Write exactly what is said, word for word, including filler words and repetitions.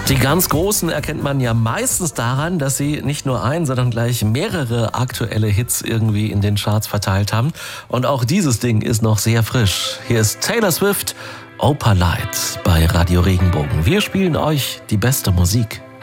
Die ganz Großen erkennt man ja meistens daran, dass sie nicht nur ein, sondern gleich mehrere aktuelle Hits irgendwie in den Charts verteilt haben. Und auch dieses Ding ist noch sehr frisch. Hier ist Taylor Swift, Opalite bei Radio Regenbogen. Wir spielen euch die beste Musik.